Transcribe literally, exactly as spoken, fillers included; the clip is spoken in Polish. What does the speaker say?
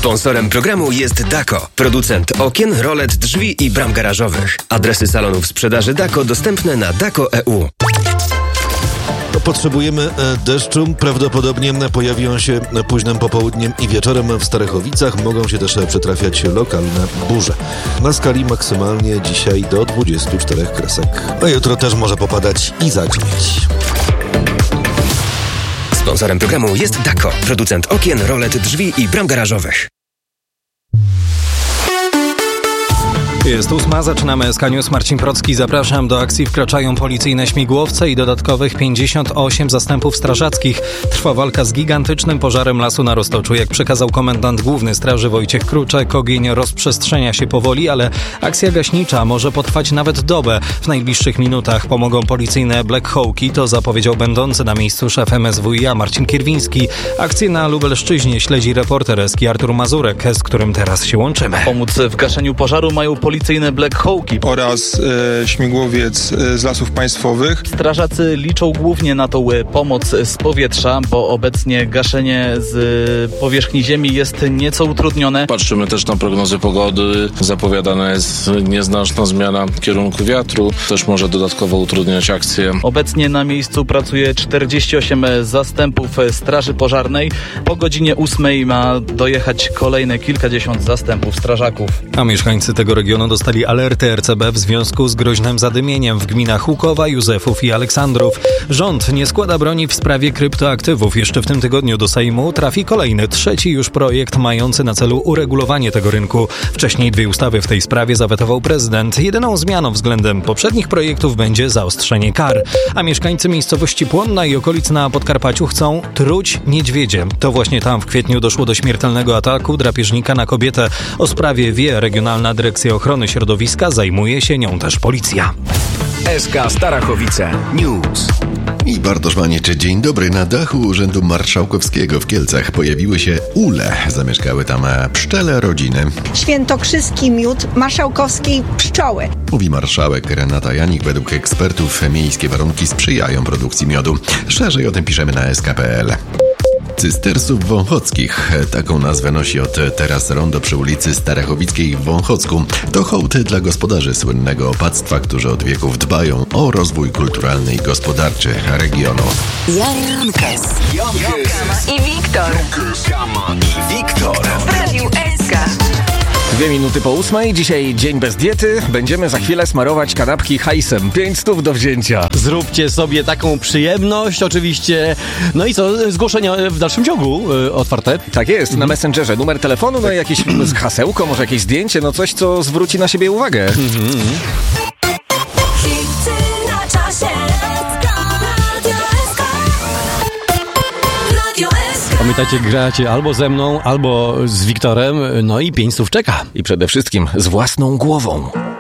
Sponsorem programu jest Dako, producent okien, rolet, drzwi i bram garażowych. Adresy salonów sprzedaży Dako dostępne na dako kropka e u. Potrzebujemy deszczu. Prawdopodobnie pojawią się późnym popołudniem i wieczorem w Starachowicach. Mogą się też przytrafiać lokalne burze. Na skali maksymalnie dzisiaj do dwudziestu czterech kresek. A jutro też może popadać i zagrzmieć. Sponsorem programu jest Dako, producent okien, rolet, drzwi i bram garażowych. Jest ósma, zaczynamy S K News. Marcin Procki, zapraszam. Do akcji wkraczają policyjne śmigłowce i dodatkowych pięćdziesiąt osiem zastępów strażackich. Trwa walka z gigantycznym pożarem lasu na Roztoczu. Jak przekazał komendant główny straży Wojciech Kruczek, ogień rozprzestrzenia się powoli, ale akcja gaśnicza może potrwać nawet dobę. W najbliższych minutach pomogą policyjne Black Hawki, to zapowiedział będący na miejscu szef M S W i a Marcin Kierwiński. Akcję na Lubelszczyźnie śledzi reporter S K Artur Mazurek, z którym teraz się łączymy. Pomóc w gaszeniu pożaru mają policyjne Black Hawki oraz e, śmigłowiec e, z Lasów Państwowych. Strażacy liczą głównie na tą e, pomoc z powietrza, bo obecnie gaszenie z e, powierzchni ziemi jest nieco utrudnione. Patrzymy też na prognozy pogody. Zapowiadana jest nieznaczna zmiana kierunku wiatru. Też może dodatkowo utrudniać akcję. Obecnie na miejscu pracuje czterdzieści osiem zastępów straży pożarnej. Po godzinie ósmej ma dojechać kolejne kilkadziesiąt zastępów strażaków. A mieszkańcy tego regionu dostali alerty R C B w związku z groźnym zadymieniem w gminach Łukowa, Józefów i Aleksandrów. Rząd nie składa broni w sprawie kryptoaktywów. Jeszcze w tym tygodniu do Sejmu trafi kolejny, trzeci już projekt mający na celu uregulowanie tego rynku. Wcześniej dwie ustawy w tej sprawie zawetował prezydent. Jedyną zmianą względem poprzednich projektów będzie zaostrzenie kar. A mieszkańcy miejscowości Płonna i okolic na Podkarpaciu chcą truć niedźwiedzie. To właśnie tam w kwietniu doszło do śmiertelnego ataku drapieżnika na kobietę. O sprawie wie Regionalna Dyrekcja Ochrony Środowiska, zajmuje się nią też policja. S K Starachowice News. I Bartosz Maniczy, dzień dobry. Na dachu Urzędu Marszałkowskiego w Kielcach pojawiły się ule. Zamieszkały tam pszczele rodziny. Świętokrzyski miód marszałkowskiej pszczoły. Mówi marszałek Renata Janik. Według ekspertów miejskie warunki sprzyjają produkcji miodu. Szerzej o tym piszemy na S K kropka P L. Cystersów wąchockich. Taką nazwę nosi od teraz rondo przy ulicy Starachowickiej w Wąchocku. To hołd dla gospodarzy słynnego opactwa, którzy od wieków dbają o rozwój kulturalny i gospodarczy regionu. Jankes, i Wiktor. i Wiktor. W Radiu S K. Dwie minuty po ósmej, dzisiaj dzień bez diety. Będziemy za chwilę smarować kanapki hajsem. Pięć stów do wzięcia. Zróbcie sobie taką przyjemność, oczywiście. No i co, zgłoszenia w dalszym ciągu y, otwarte? Tak jest, mhm. Na Messengerze numer telefonu, no i jakieś hasełko, może jakieś zdjęcie, no coś, co zwróci na siebie uwagę. Mhm. Pamiętajcie, gracie albo ze mną, albo z Wiktorem, no i pięć stów czeka. I przede wszystkim z własną głową.